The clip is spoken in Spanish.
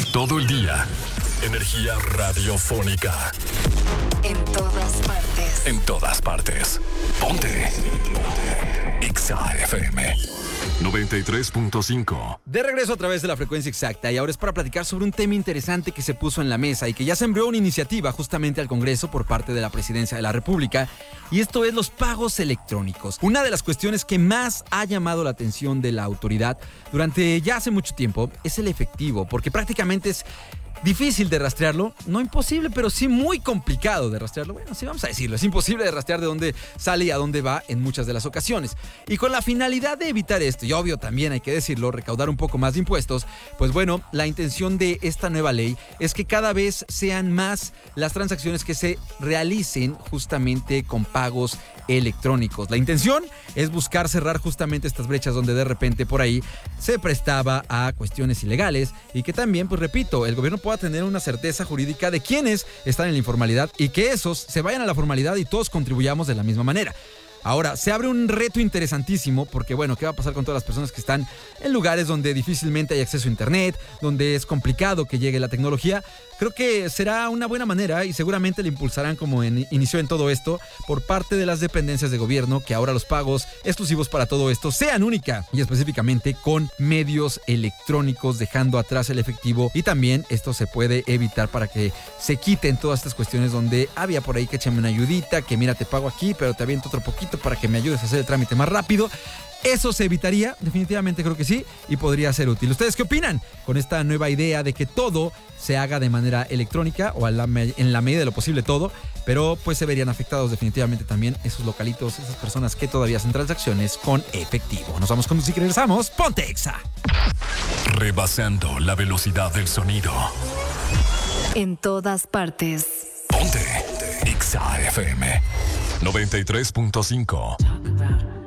Todo el día. Energía radiofónica. En todas partes. En todas partes. Ponte. Exa FM 93.5. De regreso a través de la frecuencia exacta, y ahora es para platicar sobre un tema interesante que se puso en la mesa y que ya sembró una iniciativa justamente al Congreso por parte de la Presidencia de la República, y esto es los pagos electrónicos. Una de las cuestiones que más ha llamado la atención de la autoridad durante ya hace mucho tiempo es el efectivo, porque prácticamente es difícil de rastrearlo, no imposible, pero sí muy complicado de rastrearlo. Bueno, sí, vamos a decirlo, es imposible de rastrear de dónde sale y a dónde va en muchas de las ocasiones. Y con la finalidad de evitar esto, y obvio también hay que decirlo, recaudar un poco más de impuestos, pues bueno, la intención de esta nueva ley es que cada vez sean más las transacciones que se realicen justamente con pagos electrónicos. La intención es buscar cerrar justamente estas brechas donde de repente por ahí se prestaba a cuestiones ilegales y que también, pues repito, el gobierno pueda tener una certeza jurídica de quiénes están en la informalidad y que esos se vayan a la formalidad y todos contribuyamos de la misma manera. Ahora, se abre un reto interesantísimo porque, bueno, ¿qué va a pasar con todas las personas que están en lugares donde difícilmente hay acceso a internet, donde es complicado que llegue la tecnología? Creo que será una buena manera y seguramente le impulsarán como inició en todo esto por parte de las dependencias de gobierno que ahora los pagos exclusivos para todo esto sean única y específicamente con medios electrónicos, dejando atrás el efectivo, y también esto se puede evitar para que se quiten todas estas cuestiones donde había por ahí que échame una ayudita, que mira te pago aquí pero te aviento otro poquito para que me ayudes a hacer el trámite más rápido. Eso se evitaría, definitivamente creo que sí, y podría ser útil. ¿Ustedes qué opinan con esta nueva idea de que todo se haga de manera electrónica o en la medida de lo posible todo, pero pues se verían afectados definitivamente también esos localitos, esas personas que todavía hacen transacciones con efectivo? Nos vamos con música y regresamos. Ponte Exa. Rebasando la velocidad del sonido. En todas partes. Ponte Exa FM 93.5.